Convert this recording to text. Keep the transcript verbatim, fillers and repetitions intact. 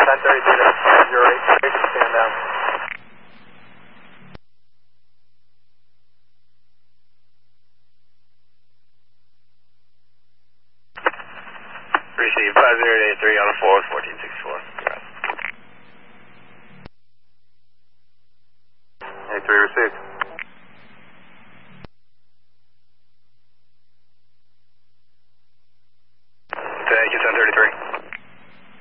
ten thirty-two to zero eight six, stand down. Receive five zero eight three on a four with fourteen sixty-four. eight three received.